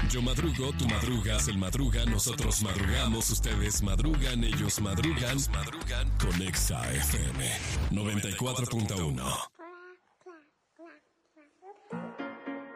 Yo madrugo, tú madrugas, él madruga, nosotros madrugamos, ustedes madrugan, ellos madrugan con Exa FM 94.1.